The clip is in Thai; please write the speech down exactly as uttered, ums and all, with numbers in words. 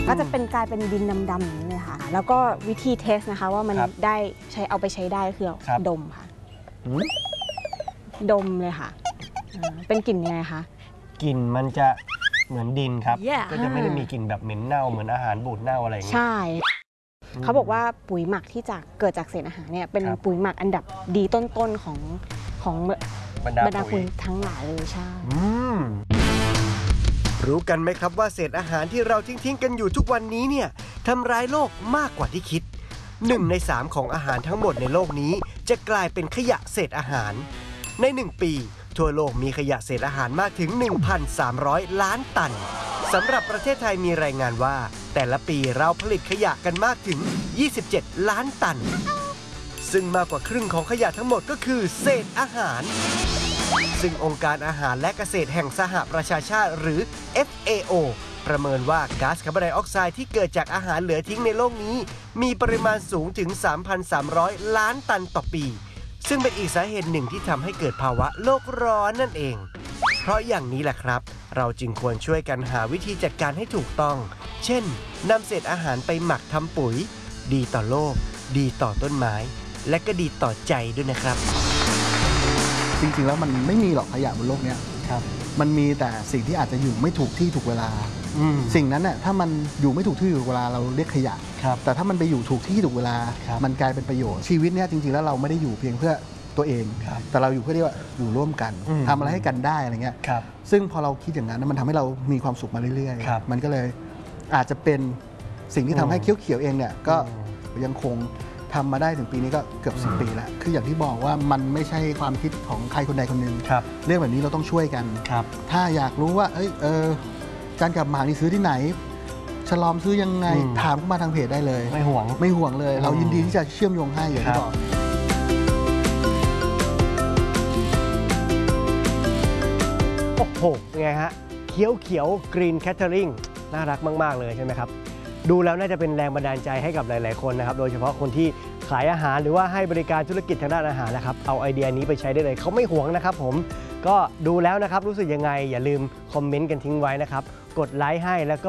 ก็จะเป็นกลายเป็นดินดำๆอย่างนี้เลยค่ะแล้วก็วิธีเทสนะคะว่ามันได้ใช้เอาไปใช้ได้คือดมค่ะดมเลยค่ะเป็นกลิ่นยังไงคะกลิ่นมันจะเหมือนดินครับ yeah. ก็จะไม่ได้มีกลิ่นแบบเหม็นเน่าเหมือนอาหารบูดเน่าอะไรอย่างนี้ใช่เขาบอกว่าปุ๋ยหมักที่จะเกิดจากเศษอาหารเนี่ยเป็นปุ๋ยหมักอันดับดีต้นๆของของบรรดาปุ๋ยทั้งหลายเลยใช่รู้กันไหมครับว่าเศษอาหารที่เราทิ้งๆกันอยู่ทุกวันนี้เนี่ยทำร้ายโลกมากกว่าที่คิดหนึ่งในสามของอาหารทั้งหมดในโลกนี้จะกลายเป็นขยะเศษอาหารในหนึ่งปีทั่วโลกมีขยะเศษอาหารมากถึง หนึ่งพันสามร้อย ล้านตันสำหรับประเทศไทยมีรายงานว่าแต่ละปีเราผลิตขยะกันมากถึงยี่สิบเจ็ดล้านตันซึ่งมากกว่าครึ่งของขยะทั้งหมดก็คือเศษอาหารซึ่งองค์การอาหารและเกษตรแห่งสหประชาชาติหรือ เอฟ เอ โอ ประเมินว่าก๊าซคาร์บอนไดออกไซด์ที่เกิดจากอาหารเหลือทิ้งในโลกนี้มีปริมาณสูงถึง สามพันสามร้อย ล้านตันต่อปีซึ่งเป็นอีกสาเหตุหนึ่งที่ทำให้เกิดภาวะโลกร้อนนั่นเองเพราะอย่างนี้แหละครับเราจึงควรช่วยกันหาวิธีจัดการให้ถูกต้องเช่นนำเศษอาหารไปหมักทำปุ๋ยดีต่อโลกดีต่อต้นไม้และก็ดีต่อใจด้วยนะครับจริงๆแล้วมันไม่มีหรอกขยะบนโลกนี้ครับมันมีแต่สิ่งที่อาจจะอยู่ไม่ถูกที่ถูกเวลาสิ่งนั้นน่ะถ้ามันอยู่ไม่ถูกที่ถูกเวลาเราเรียกขยะแต่ถ้ามันไปอยู่ถูกที่ถูกเวลามันกลายเป็นประโยชน์ชีวิตเนี้ยจริงๆแล้วเราไม่ได้อยู่เพียงเพื่อตัวเองแต่เราอยู่เพื่อที่ว่าอยู่ร่วมกันทำอะไรให้กันได้อะไรเงี้ยซึ่งพอเราคิดอย่างนั้นมันทำให้เรามีความสุขมาเรื่อยๆมันก็เลยอาจจะเป็นสิ่งที่ทำให้เขียวเขียวเองเนี่ยก็ยังคงทำมาได้ถึงปีนี้ก็เกือบสิบปีแล้วคืออย่างที่บอกว่ามันไม่ใช่ความคิดของใครคนใดคนหนึ่งเรื่องแบบนี้เราต้องช่วยกันถ้าอยากรู้ว่าเอ้ยเออจานกับหมากนี่ซื้อที่ไหนฉลอมซื้อยังไงถามเข้ามาทางเพจได้เลยไม่ห่วงไม่ห่วงเลยเรายินดีที่จะเชื่อมโยงให้อย่างที่บอกโอ้โหไงฮะเขียวเขียวกรีนแคทเทอริงน่ารักมากๆเลยใช่ไหมครับดูแล้วน่าจะเป็นแรงบันดาลใจให้กับหลายๆคนนะครับโดยเฉพาะคนที่ขายอาหารหรือว่าให้บริการธุรกิจทางด้านอาหารนะครับเอาไอเดียนี้ไปใช้ได้เลยเขาไม่หวงนะครับผมก็ดูแล้วนะครับรู้สึกยังไงอย่าลืมคอมเมนต์กันทิ้งไว้นะครับกดไลค์ให้แล้วก็